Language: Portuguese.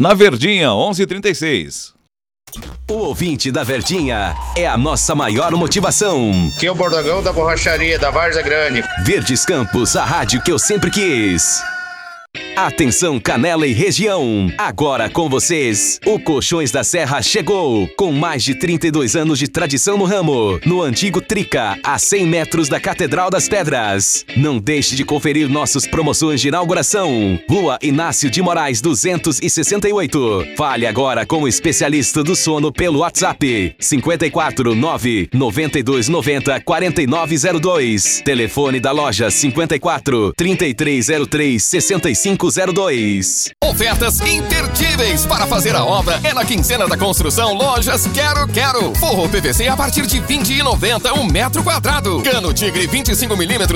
Na Verdinha, 11h36. O ouvinte da Verdinha é a nossa maior motivação. Que é o Bordogão da Borracharia da Várzea Grande. Verdes Campos, a rádio que eu sempre quis. Atenção Canela e região, agora com vocês, o Colchões da Serra chegou, com mais de 32 anos de tradição no ramo, no antigo Trica, a 100 metros da Catedral das Pedras. Não deixe de conferir nossas promoções de inauguração. Rua Inácio de Moraes 268. Fale agora com o especialista do sono pelo WhatsApp 54 9 92 90 4902. Telefone da loja 54 3303 6502. Ofertas imperdíveis para fazer a obra é na quinzena da construção Lojas Quero. Forro PVC a partir de R$ 20,90 um metro quadrado. Cano Tigre 25 mm